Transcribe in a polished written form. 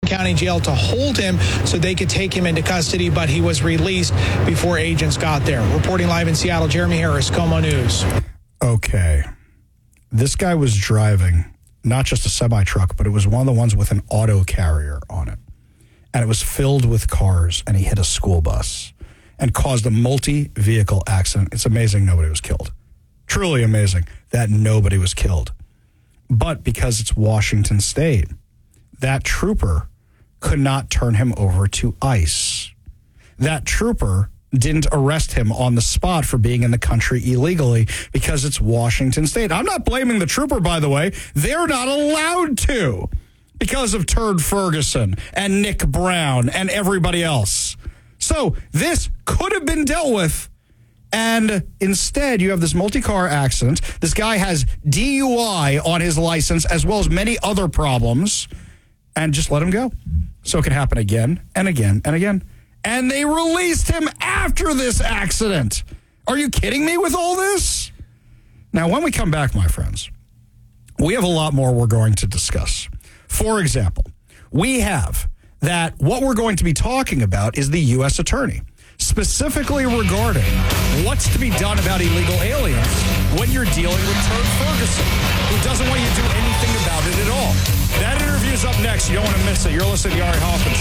County Jail to hold him so they could take him into custody, but he was released before agents got there. Reporting live in Seattle, Jeremy Harris, KOMO News. Okay. This guy was driving not just a semi-truck, but it was one of the ones with an auto carrier on it. And it was filled with cars, and he hit a school bus and caused a multi-vehicle accident. It's amazing nobody was killed. Truly amazing that nobody was killed. But because it's Washington State, that trooper could not turn him over to ICE. That trooper didn't arrest him on the spot for being in the country illegally because it's Washington State. I'm not blaming the trooper, by the way. They're not allowed to because of Turd Ferguson and Nick Brown and everybody else. So this could have been dealt with, and instead you have this multi-car accident. This guy has DUI on his license as well as many other problems, and just let him go. So it can happen again and again and again. And they released him after this accident. Are you kidding me with all this? Now, when we come back, my friends, we have a lot more we're going to discuss. For example, we have that what we're going to be talking about is the U.S. Attorney, specifically regarding what's to be done about illegal aliens when you're dealing with Turd Ferguson, who doesn't want you to do anything about it at all. That interview is up next. You don't want to miss it. You're listening to the Ari Hoffman Show.